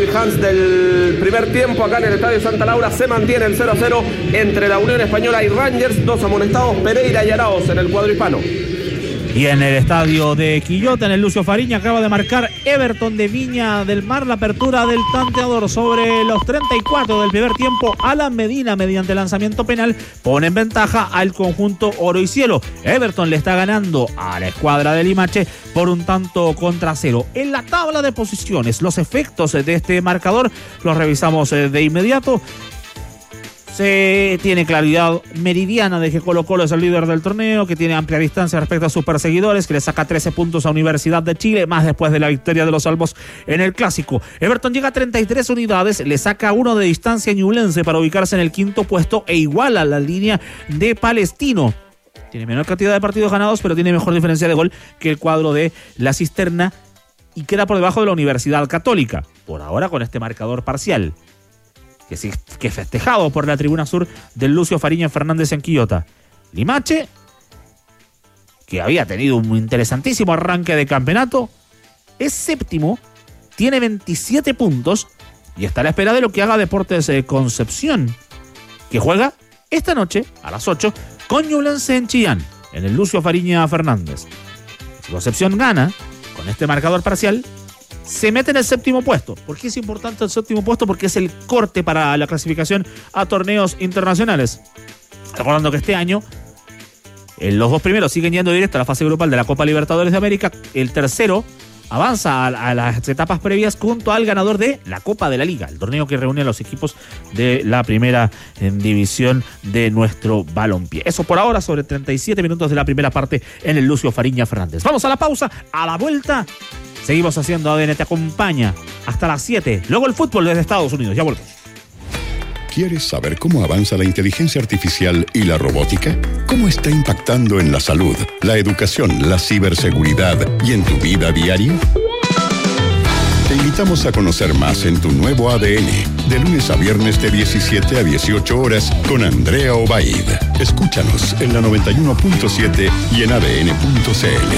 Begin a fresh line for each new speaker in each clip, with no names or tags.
Hans del primer tiempo acá en el Estadio Santa Laura. Se mantiene el 0-0 entre la Unión Española y Rangers. 2 amonestados, Pereira y Araoz en el cuadro hispano.
Y en el estadio de Quillota, en el Lucio Fariña, acaba de marcar Everton de Viña del Mar la apertura del tanteador sobre los 34 del primer tiempo. Alan Medina, mediante lanzamiento penal, pone en ventaja al conjunto Oro y Cielo. Everton le está ganando a la escuadra de Limache por un tanto contra 0. En la tabla de posiciones, los efectos de este marcador los revisamos de inmediato. Se tiene claridad meridiana de que Colo-Colo es el líder del torneo, que tiene amplia distancia respecto a sus perseguidores, que le saca 13 puntos a Universidad de Chile, más después de la victoria de los Albos en el Clásico. Everton llega a 33 unidades, le saca 1 de distancia a Ñublense para ubicarse en el 5º puesto e iguala la línea de Palestino. Tiene menor cantidad de partidos ganados, pero tiene mejor diferencia de gol que el cuadro de La Cisterna y queda por debajo de la Universidad Católica, por ahora con este marcador parcial, que festejado por la tribuna sur del Lucio Fariña Fernández en Quillota. Limache, que había tenido un interesantísimo arranque de campeonato, es séptimo, tiene 27 puntos y está a la espera de lo que haga Deportes Concepción, que juega esta noche a las 8 con Ñublense en Chillán, en el Lucio Fariña Fernández. Si Concepción gana con este marcador parcial, se mete en el 7º puesto. ¿Por qué es importante el 7º puesto? Porque es el corte para la clasificación a torneos internacionales. Recordando que este año los 2 primeros siguen yendo directo a la fase grupal de la Copa Libertadores de América. El tercero avanza a las etapas previas junto al ganador de la Copa de la Liga, el torneo que reúne a los equipos de la primera división de nuestro balompié. Eso por ahora sobre 37 minutos de la primera parte en el Lucio Fariña Fernández. Vamos a la pausa, a la vuelta seguimos haciendo ADN Te Acompaña hasta las 7. Luego el fútbol desde Estados Unidos. Ya volvemos.
¿Quieres saber cómo avanza la inteligencia artificial y la robótica? ¿Cómo está impactando en la salud, la educación, la ciberseguridad y en tu vida diaria? Te invitamos a conocer más en tu nuevo ADN, de lunes a viernes de 17 a 18 horas con Andrea Obaid. Escúchanos en la 91.7 y en adn.cl.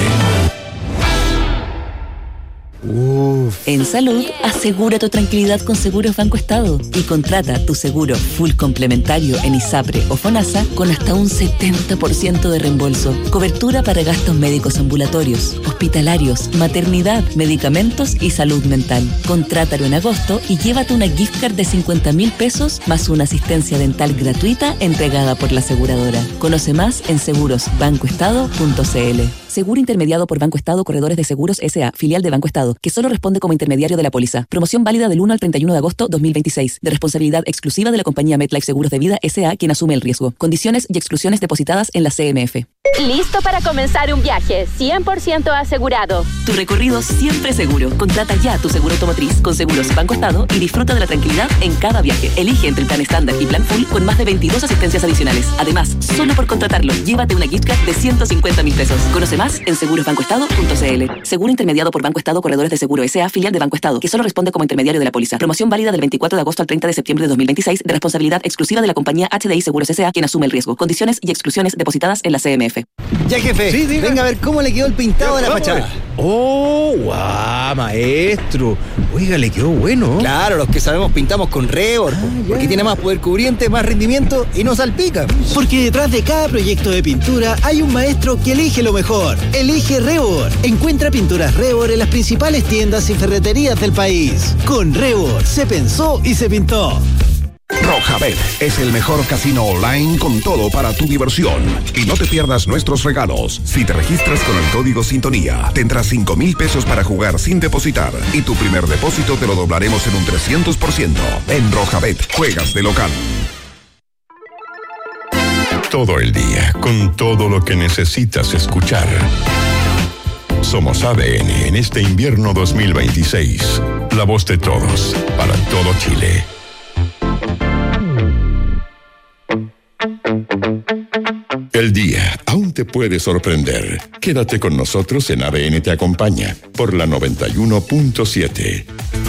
En salud, asegura tu tranquilidad con Seguros Banco Estado y contrata tu seguro full complementario en ISAPRE o FONASA con hasta un 70% de reembolso. Cobertura para gastos médicos ambulatorios, hospitalarios, maternidad, medicamentos y salud mental. Contrátalo en agosto y llévate una gift card de 50.000 pesos más una asistencia dental gratuita entregada por la aseguradora. Conoce más en segurosbancoestado.cl. Seguro intermediado por Banco Estado Corredores de Seguros S.A., filial de Banco Estado, que solo responde como intermediario de la póliza. Promoción válida del 1 al 31 de agosto 2026, de responsabilidad exclusiva de la compañía MetLife Seguros de Vida S.A., quien asume el riesgo. Condiciones y exclusiones depositadas en la CMF.
Listo para comenzar un viaje 100% asegurado.
Tu recorrido siempre seguro. Contrata ya tu seguro automotriz con Seguros Banco Estado y disfruta de la tranquilidad en cada viaje. Elige entre el plan estándar y plan full con más de 22 asistencias adicionales. Además, solo por contratarlo, llévate una gift card de 150.000 pesos. Conoce más en segurosbancoestado.cl. Seguro intermediado por Banco Estado Corredores de Seguro S.A., filial de Banco Estado, que solo responde como intermediario de la póliza. Promoción válida del 24 de agosto al 30 de septiembre de 2026, de responsabilidad exclusiva de la compañía HDI Seguros S.A., quien asume el riesgo. Condiciones y exclusiones depositadas en la CMF.
Ya, jefe, sí, venga a ver cómo le quedó el pintado de la fachada.
¡Oh, guau, maestro! Oiga, le quedó bueno.
Claro, los que sabemos pintamos con Rebord, porque tiene más poder cubriente, más rendimiento y no salpica.
Porque detrás de cada proyecto de pintura hay un maestro que elige lo mejor. Elige Rebord. Encuentra pinturas Rebord en las principales tiendas y ferreterías del país. Con Rebord se pensó y se pintó.
Rojabet es el mejor casino online con todo para tu diversión. Y no te pierdas nuestros regalos. Si te registras con el código Sintonía, tendrás 5,000 pesos para jugar sin depositar. Y tu primer depósito te lo doblaremos en un 300%. En Rojabet, juegas de local.
Todo el día, con todo lo que necesitas escuchar. Somos ADN en este invierno 2026. La voz de todos, para todo Chile. El día aún te puede sorprender. Quédate con nosotros en ADN Te Acompaña por la 91.7.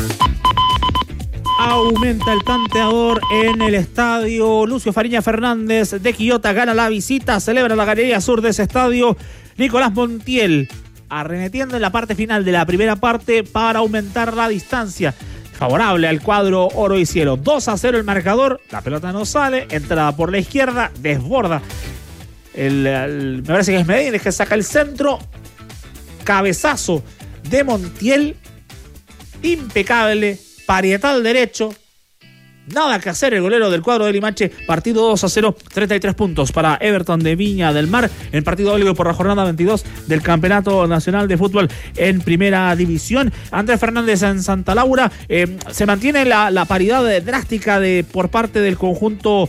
Aumenta el tanteador en el estadio Lucio Fariña Fernández de Quillota. Gana la visita, celebra la galería sur de ese estadio Nicolás Montiel, arremetiendo en la parte final de la primera parte para aumentar la distancia. favorable al cuadro oro y cielo. 2-0 el marcador, la pelota no sale, entrada por la izquierda, desborda. Me parece que es Medina que saca el centro, cabezazo de Montiel, impecable, parietal derecho. Nada que hacer el golero del cuadro de Limache. Partido 2-0, 33 puntos para Everton de Viña del Mar. El partido válido por la jornada 22 del Campeonato Nacional de Fútbol en Primera División. Andrés Fernández en Santa Laura. Se mantiene la paridad drástica por parte del conjunto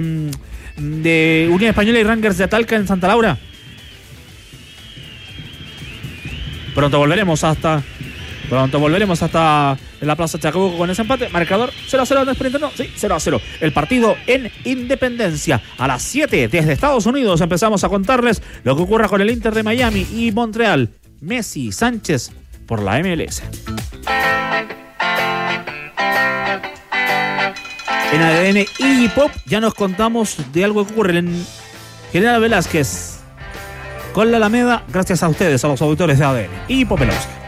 de Unión Española y Rangers de Talca en Santa Laura. Pronto volveremos hasta la Plaza Chacabuco con ese empate. Marcador 0-0 en el sprint, no, sí, 0-0. El partido en Independencia. A las 7 desde Estados Unidos empezamos a contarles lo que ocurra con el Inter de Miami y Montreal. Messi, Sánchez por la MLS. En ADN y Pop ya nos contamos de algo que ocurre en General Velázquez con la Alameda, gracias a ustedes, a los auditores de ADN y Pop Velázquez.